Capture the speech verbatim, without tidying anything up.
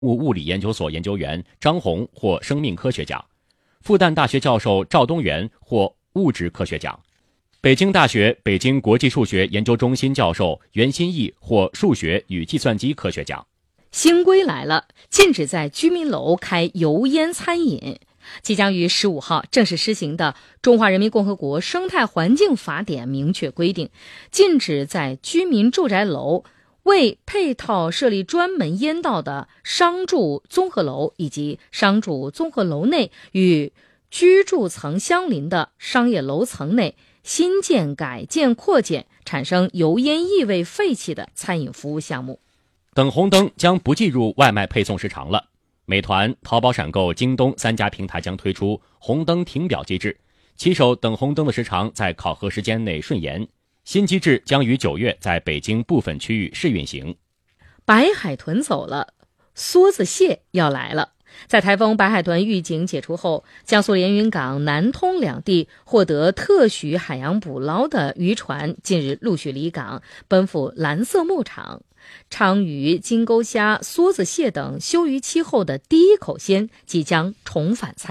物物理研究所研究员张红获生命科学奖，复旦大学教授赵东元获物质科学奖，北京大学北京国际数学研究中心教授袁新义获数学与计算机科学奖。 新规来了，禁止在居民楼开油烟餐饮。即将于十五号正式施行的《中华人民共和国生态环境法典》明确规定，禁止在居民住宅楼为配套设立专门烟道的商住综合楼以及商住综合楼内与居住层相邻的商业楼层内新建、改建、扩建产生油烟异味废气的餐饮服务项目。 等红灯将不计入外卖配送时长了。美团、淘宝闪购、京东三家平台将推出红灯停表机制，骑手等红灯的时长在考核时间内顺延。新机制将于九月在北京部分区域试运行。 白海豚走了，梭子蟹要来了。在台风白海豚预警解除后，江苏连云港、南通两地获得特许海洋捕捞的渔船近日陆续离港，奔赴蓝色牧场。鲳鱼、金钩虾、梭子蟹等休渔期后的第一口鲜即将重返菜